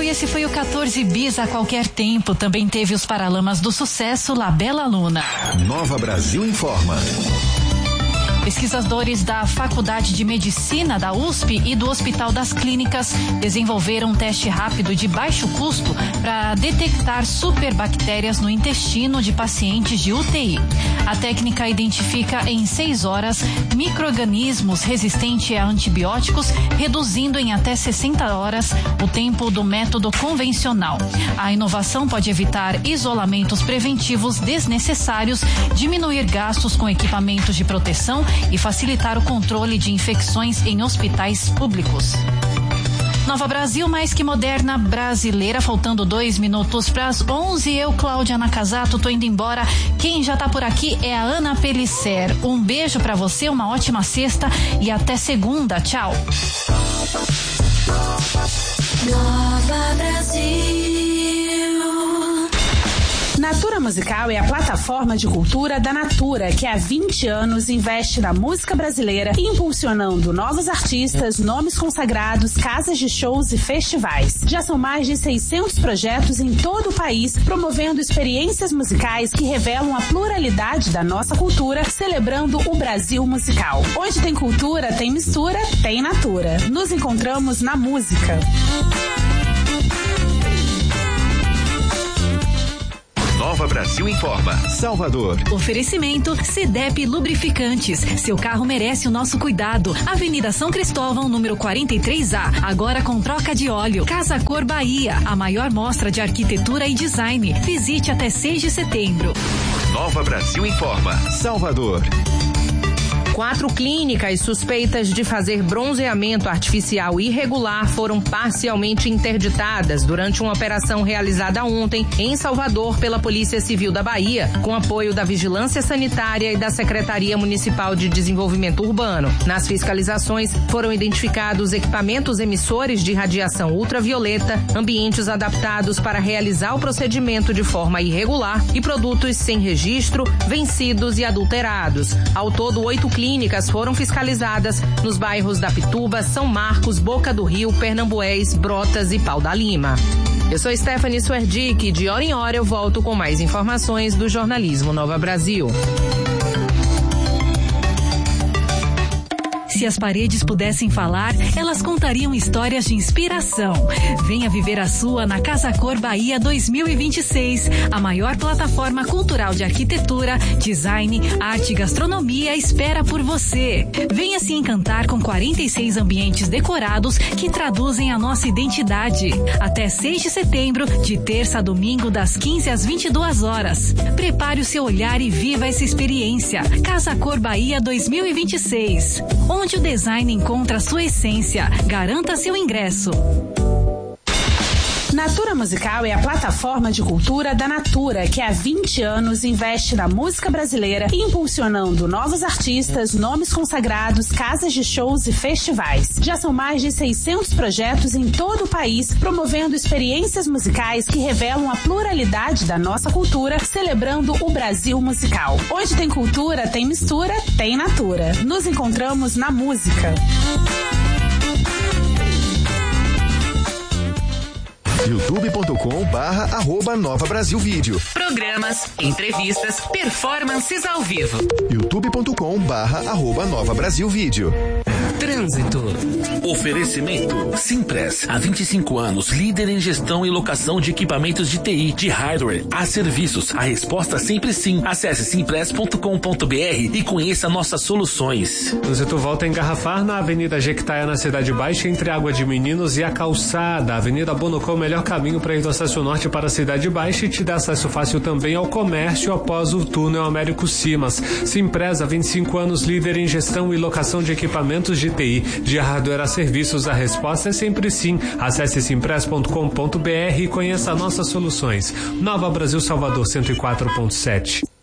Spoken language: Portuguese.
esse foi o 14 Bis a qualquer tempo. Também teve os Paralamas do Sucesso, La Bella Luna. Nova Brasil informa. Pesquisadores da Faculdade de Medicina da USP e do Hospital das Clínicas desenvolveram um teste rápido de baixo custo para detectar superbactérias no intestino de pacientes de UTI. A técnica identifica em 6 horas micro-organismos resistentes a antibióticos, reduzindo em até 60 horas o tempo do método convencional. A inovação pode evitar isolamentos preventivos desnecessários, diminuir gastos com equipamentos de proteção e facilitar o controle de infecções em hospitais públicos. Nova Brasil, mais que moderna brasileira, faltando 2 minutos para as 11. Eu, Cláudia Nakazato, tô indo embora. Quem já tá por aqui é a Ana Pellicer. Um beijo para você, uma ótima sexta e até segunda. Tchau. Nova Brasil. Natura Musical é a plataforma de cultura da Natura, que há 20 anos investe na música brasileira, impulsionando novos artistas, nomes consagrados, casas de shows e festivais. Já são mais de 600 projetos em todo o país, promovendo experiências musicais que revelam a pluralidade da nossa cultura, celebrando o Brasil musical. Onde tem cultura, tem mistura, tem Natura. Nos encontramos na música. Nova Brasil informa. Salvador. Oferecimento CDEP Lubrificantes. Seu carro merece o nosso cuidado. Avenida São Cristóvão, número 43A. Agora com troca de óleo. Casa Cor Bahia. A maior mostra de arquitetura e design. Visite até 6 de setembro. Nova Brasil informa. Salvador. 4 clínicas suspeitas de fazer bronzeamento artificial irregular foram parcialmente interditadas durante uma operação realizada ontem em Salvador pela Polícia Civil da Bahia, com apoio da Vigilância Sanitária e da Secretaria Municipal de Desenvolvimento Urbano. Nas fiscalizações foram identificados equipamentos emissores de radiação ultravioleta, ambientes adaptados para realizar o procedimento de forma irregular e produtos sem registro, vencidos e adulterados. Ao todo, 8 clínicas foram fiscalizadas nos bairros da Pituba, São Marcos, Boca do Rio, Pernambués, Brotas e Pau da Lima. Eu sou Stephanie Suerdick e de hora em hora eu volto com mais informações do jornalismo Nova Brasil. Se as paredes pudessem falar, elas contariam histórias de inspiração. Venha viver a sua na Casa Cor Bahia 2026, a maior plataforma cultural de arquitetura, design, arte e gastronomia espera por você. Venha se encantar com 46 ambientes decorados que traduzem a nossa identidade. Até 6 de setembro, de terça a domingo, das 15 às 22 horas. Prepare o seu olhar e viva essa experiência. Casa Cor Bahia 2026. Onde o design encontra sua essência. Garanta seu ingresso. Natura Musical é a plataforma de cultura da Natura, que há 20 anos investe na música brasileira, impulsionando novos artistas, nomes consagrados, casas de shows e festivais. Já são mais de 600 projetos em todo o país, promovendo experiências musicais que revelam a pluralidade da nossa cultura, celebrando o Brasil musical. Onde tem cultura, tem mistura, tem Natura. Nos encontramos na música. youtube.com/@Nova Brasil Vídeo. Programas, entrevistas, performances ao vivo. youtube.com/@Nova Brasil Vídeo. Trânsito. Oferecimento Simpress, há 25 anos, líder em gestão e locação de equipamentos de TI, de hardware, a serviços. A resposta sempre sim. Acesse simpress.com.br e conheça nossas soluções. Trânsito volta a engarrafar na Avenida Jequitaia, na Cidade Baixa, entre Água de Meninos e a Calçada. Avenida Bonocô, o melhor caminho para ir do Acesso Norte para a Cidade Baixa e te dá acesso fácil também ao comércio após o túnel Américo Simas. Simpress, há 25 anos, líder em gestão e locação de equipamentos de TI, de hardware a serviços. A resposta é sempre sim. Acesse simpress.com.br e conheça nossas soluções. Nova Brasil Salvador 104.7.